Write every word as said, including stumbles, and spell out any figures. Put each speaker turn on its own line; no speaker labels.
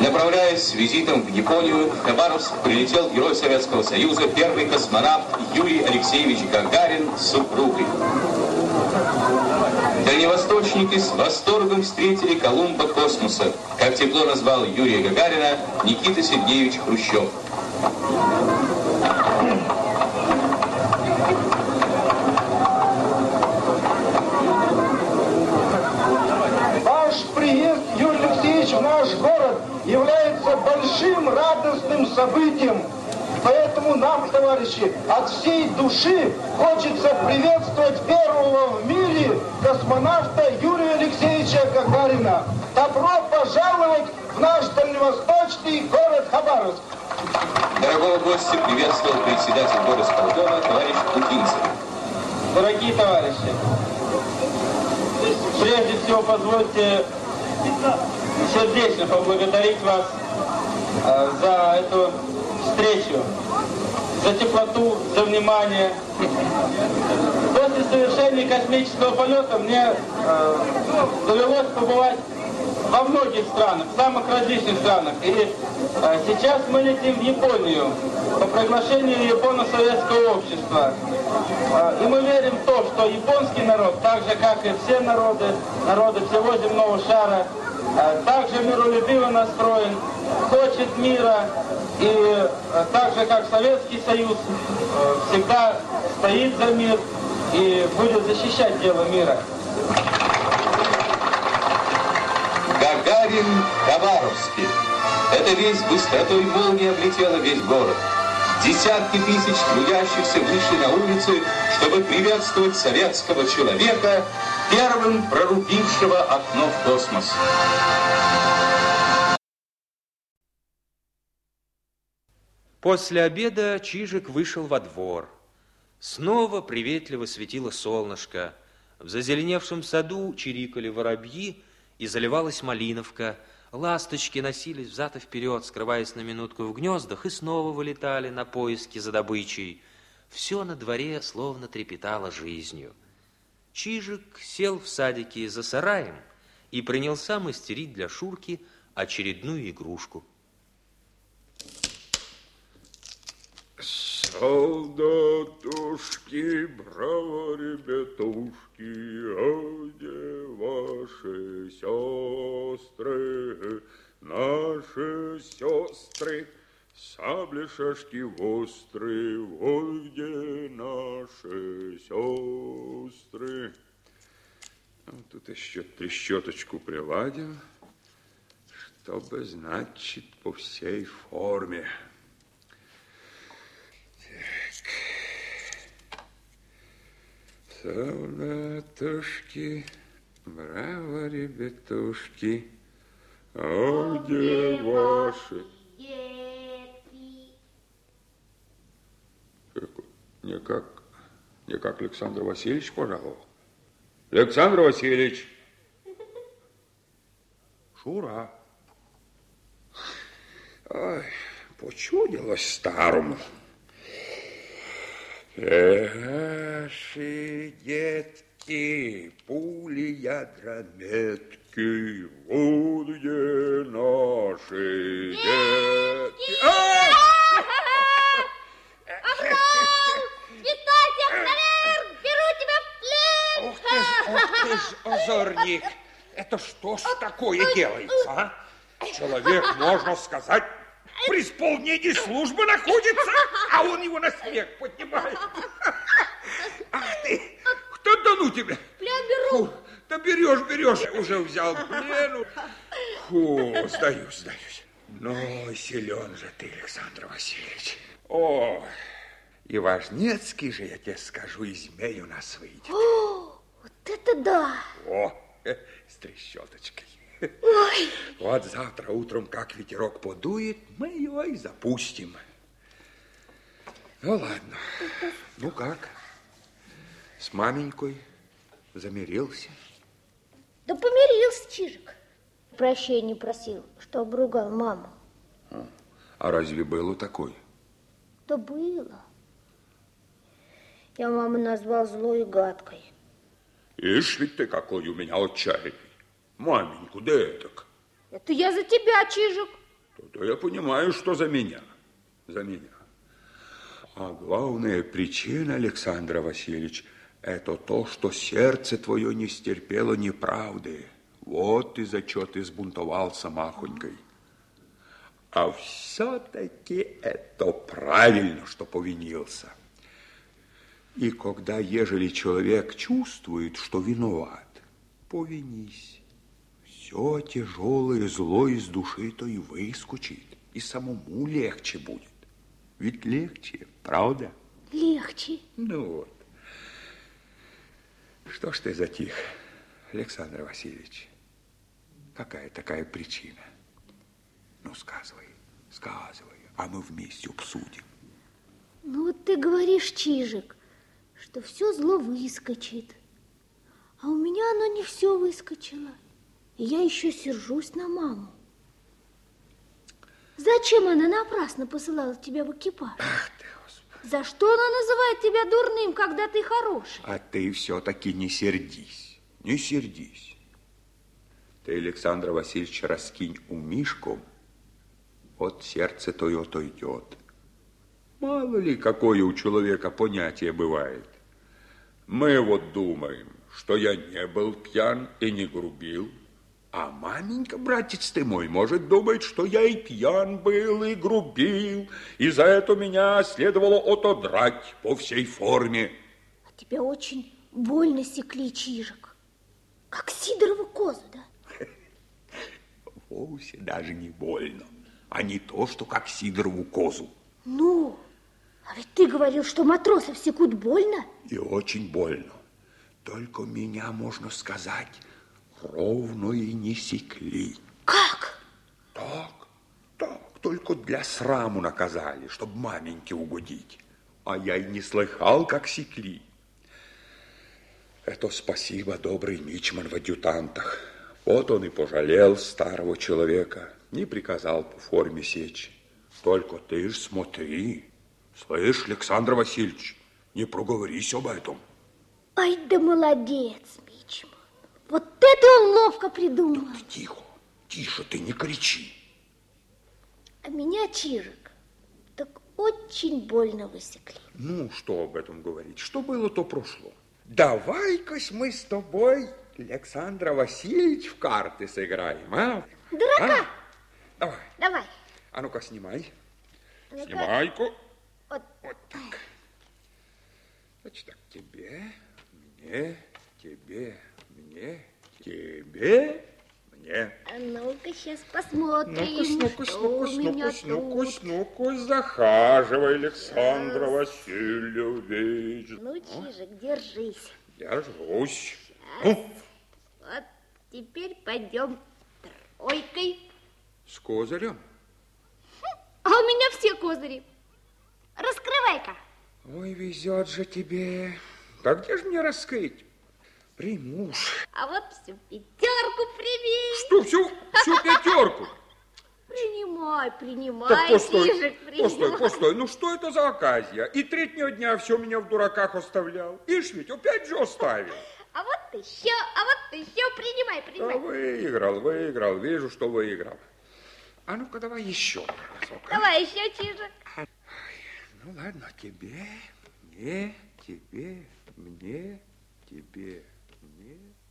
Направляясь с визитом в Японию, в Хабаровск прилетел герой Советского Союза, первый космонавт Юрий Алексеевич Гагарин с супругой. Дальневосточники с восторгом встретили Колумба космоса, как тепло назвал Юрия Гагарина Никита Сергеевич Хрущев.
Ваш приезд, Юрий Алексеевич, в наш город является большим радостным событием. Поэтому нам, товарищи, от всей души хочется приветствовать первого в мире космонавта Юрия Алексеевича Гагарина. Добро пожаловать в наш дальневосточный город Хабаровск.
Дорогого гостя приветствовал председатель горосполкома товарищ Путинцев.
Дорогие товарищи, прежде всего позвольте сердечно поблагодарить вас э, за эту встречу, за теплоту, за внимание. После совершения космического полета мне э, довелось побывать во многих странах, в самых различных странах. И э, сейчас мы летим в Японию по приглашению Японо-Советского общества. Э, и мы верим в то, что японский народ, так же как и все народы, народы всего земного шара, э, также миролюбиво настроен, хочет мира. И э, так же, как Советский Союз, э, всегда стоит за мир и будет защищать дело мира.
Гагарин Хабаровский. Эта весть быстротой молнии облетела весь город. Десятки тысяч трудящихся вышли на улицы, чтобы приветствовать советского человека, первым прорубившего окно в космос.
После обеда Чижик вышел во двор. Снова приветливо светило солнышко. В зазеленевшем саду чирикали воробьи и заливалась малиновка. Ласточки носились взад и вперед, скрываясь на минутку в гнездах, и снова вылетали на поиски за добычей. Все на дворе словно трепетало жизнью. Чижик сел в садике за сараем и принялся мастерить для Шурки очередную игрушку.
Солдатушки, браво, ребятушки, а где ваши сестры, наши сестры, сабли, шашки вострые, вот где наши сестры. Тут еще трещоточку приладим, чтобы, значит, по всей форме. Солдатушки, браво, ребятушки, а где ваши? Не как, не как Александр Васильевич пожаловал. Александр Васильевич. Шура. Ой, почудилось старому. Наши детки, пули, ядра, метки, вот где наши детки.
Охран! Святойся, наверх! Беру тебя в плен!
Ух ты ж, ух ты ж, озорник! Это что ж такое делается, а? Человек, можно сказать, при исполнении службы находится, а он его на снег поднимает. Ах ты, кто-то ну тебя?
Плен беру.
Фу, да берешь, берешь, уже взял плену. Фу, сдаюсь, сдаюсь. Ну, силен же ты, Александр Васильевич. О, и важнецкий же, я тебе скажу, и змей у нас выйдет.
О, вот это да.
О, с трещоточкой.
Ой.
Вот завтра утром, как ветерок подует, мы его и запустим. Ну, ладно. Ну, как? С маменькой замирился?
Да помирился Чижик. Прощения просил, что обругал маму.
А разве было такое?
Да было. Я маму назвал злой и гадкой.
Ишь ведь ты какой у меня отчаянный. Маменьку, да этак.
Это я за тебя, Чижик.
То я понимаю, что за меня. За меня. А главная причина, Александр Васильевич, это то, что сердце твое не стерпело неправды. Вот из-за чего ты сбунтовался махонькой. А все-таки это правильно, что повинился. И когда, ежели человек чувствует, что виноват, повинись. Все тяжелое зло из души-то и выскочит, и самому легче будет. Ведь легче, правда?
Легче.
Ну вот. Что ж ты затих, Александр Васильевич? Какая такая причина? Ну, сказывай, сказывай, а мы вместе обсудим.
Ну, вот ты говоришь, Чижик, что все зло выскочит. А у меня оно не все выскочило. И я еще сержусь на маму. Зачем она напрасно посылала тебя в экипаж?
Ах ты, Господи.
За что она называет тебя дурным, когда ты хороший?
А ты все-таки не сердись, не сердись. Ты, Александр Васильевич, раскинь умишку, от сердца то и отойдет. Мало ли, какое у человека понятие бывает. Мы вот думаем, что я не был пьян и не грубил, а маменька, братец ты мой, может думать, что я и пьян был, и грубил, и за это меня следовало отодрать по всей форме.
А тебя очень больно секли, Чижик, как Сидорову козу, да?
Вовсе даже не больно, а не то, что как Сидорову козу.
Ну, а ведь ты говорил, что матросов секут больно.
И очень больно. Только меня, можно сказать, ровно и не секли.
Как?
Так, так, только для сраму наказали, чтобы маменьке угодить. А я и не слыхал, как секли. Это спасибо, добрый мичман в адъютантах. Вот он и пожалел старого человека, не приказал по форме сечь. Только ты ж смотри, слышь, Александр Васильевич, не проговорись об этом.
Ай да молодец, мичман. Вот это он ловко придумал.
Да ты тихо, тише, ты не кричи.
А меня, Чижик, так очень больно высекли.
Ну, что об этом говорить? Что было, то прошло. Давай-кась мы с тобой, Александр Васильевич, в карты сыграем, а?
Дурака!
А? Давай.
Давай.
А ну-ка, снимай.
Ну-ка.
Снимай-ка.
Вот.
Вот так. Значит так, тебе, мне, тебе, мне, тебе, мне.
А ну-ка, сейчас посмотрим,
Ну-ка,
что
ну-ка,
у меня
ну-ка, ну-ка,
тут.
ну-ка, захаживай, Александр Васильевич.
Ну, Чижик, держись.
Держусь. Ну,
Вот теперь пойдем тройкой.
с козырем.
А у меня все козыри. Раскрывай-ка.
Ой, везет же тебе. Так где же мне раскрыть? Приму уж.
А вот всю пятерку прими.
Что, всю, всю пятерку?
Принимай, принимай,
Так, постой,
Чижик, принимай.
постой, постой. Ну, что это за оказия? И третьего дня все меня в дураках оставлял. Ишь ведь, опять же оставил.
А вот еще, а вот еще, принимай,
Да,
принимай.
выиграл, выиграл. Вижу, что выиграл. А ну-ка, давай еще разок. а?
Давай еще, Чижик.
Ну, ладно, тебе, мне, тебе, мне, тебе, мне.